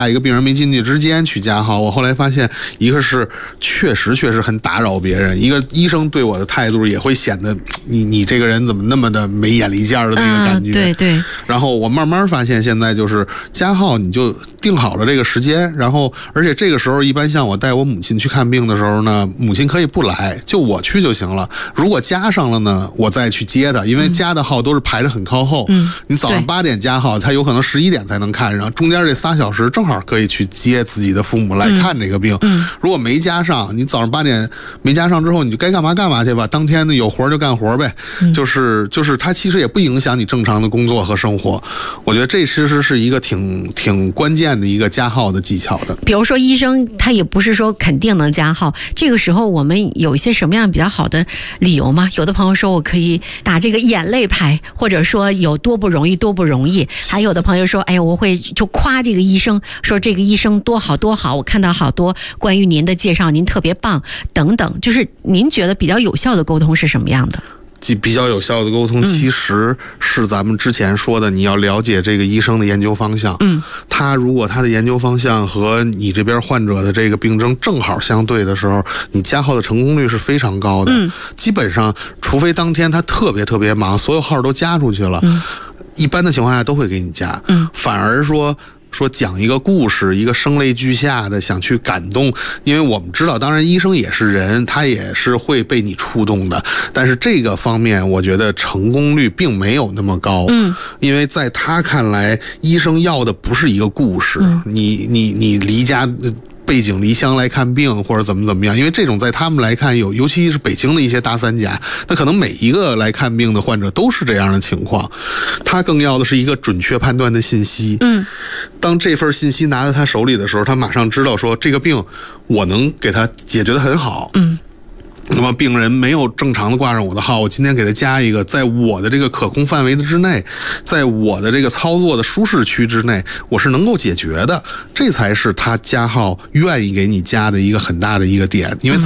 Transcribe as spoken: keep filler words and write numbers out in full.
一个病人没进去之间去加号，我后来发现，一个是确实确实很打扰别人，一个医生对我的态度也会显得你你这个人怎么那么的没眼力见儿的那个感觉。 嗯、对对。 然后我慢慢发现，现在就是加号你就定好了这个时间，然后而且这个时候一般像我带我母亲去看病的时候呢，母亲可以不来，就我去就行了。如果加上了呢，我再去接的，因为加的号都是排得很靠后。嗯，你早上八点加号，他有可能十一点才能看上，中间这仨小时正好可以去接自己的父母来看这个病。嗯，如果没加上，你早上八点没加上之后，你就该干嘛干嘛去吧，当天呢有活就干活呗。嗯、就是就是它其实也不影响你正常的工作和生活。我觉得这其实是一个挺挺关键的一个加号的技巧的。 比如说医生他也不是说肯定能加号，这个时候我们有一些什么样比较好的理由吗？有的朋友说我可以打这个眼泪牌，或者说有多不容易多不容易，还有的朋友说哎呀我会就夸这个医生，说这个医生多好多好，我看到好多关于您的介绍，您特别棒等等。就是您觉得比较有效的沟通是什么样的？ 比较有效的沟通其实是咱们之前说的，你要了解这个医生的研究方向。嗯，他如果他的研究方向和你这边患者的这个病症正好相对的时候，你加号的成功率是非常高的。嗯，基本上除非当天他特别特别忙，所有号都加出去了，嗯，一般的情况下都会给你加。嗯，反而说说讲一个故事，一个声泪俱下的想去感动，因为我们知道当然医生也是人，他也是会被你触动的，但是这个方面我觉得成功率并没有那么高。嗯，因为在他看来医生要的不是一个故事。嗯、你你你离家背井离乡来看病或者怎么怎么样，因为这种在他们来看有，尤其是北京的一些大三甲，那可能每一个来看病的患者都是这样的情况，他更要的是一个准确判断的信息。嗯，当这份信息拿在他手里的时候，他马上知道说这个病我能给他解决得很好。嗯，那么病人没有正常的挂上我的号，我今天给他加一个，在我的这个可控范围的之内，在我的这个操作的舒适区之内，我是能够解决的，这才是他加号愿意给你加的一个很大的一个点。因为